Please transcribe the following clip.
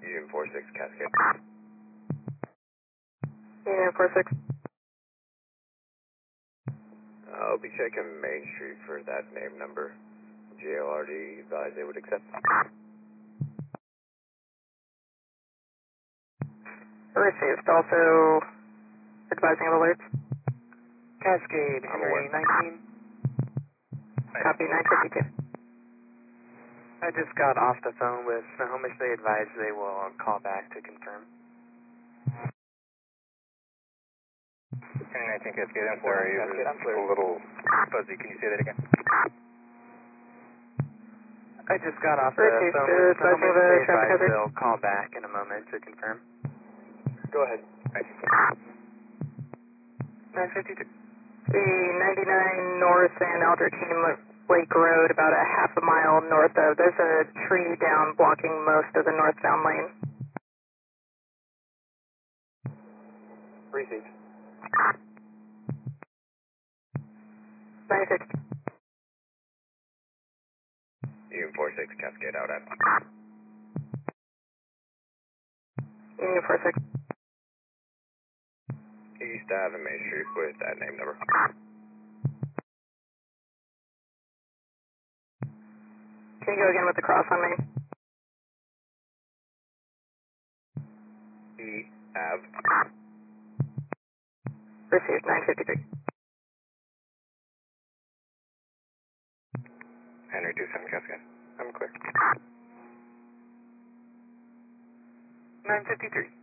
Union 46 Cascade. Union 46. I'll be checking Main Street for that name number. GLRD advise they would accept. Received. Also advising of alerts. Cascade, Henry 19. Copy 952. I just got off the phone with Snohomish. They advised they will call back to confirm. Henry 19 Cascade, I'm sorry, it was a little fuzzy. Can you say that again? I just got off the Received. phone with Advising Snohomish. of a They traffic advised hazard. they'll call back in a moment to confirm. Go ahead. 952. The 99 North and Aldrich Lake Road, about a half a mile north of. There's a tree down blocking most of the northbound lane. Received. 96. Union 46 Cascade out at. Union 46. East Ave and Main Street with that name number. Can you go again with the cross on Main? E Ave. Received. 953. Henry 27 Cascade. I'm clear. 953.